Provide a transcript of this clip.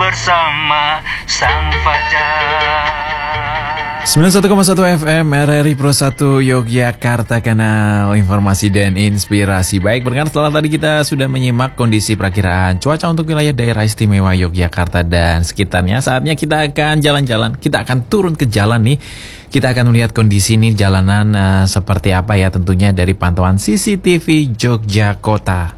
bersama sang fajar. 91,1 FM RRI Pro 1 Yogyakarta, kanal informasi dan inspirasi. Baik, berkan setelah tadi kita sudah menyimak kondisi perakiraan cuaca untuk wilayah daerah istimewa Yogyakarta dan sekitarnya. Saatnya kita akan jalan-jalan, kita akan turun ke jalan nih. Kita akan melihat kondisi ini jalanan seperti apa ya, tentunya dari pantauan CCTV Yogyakarta.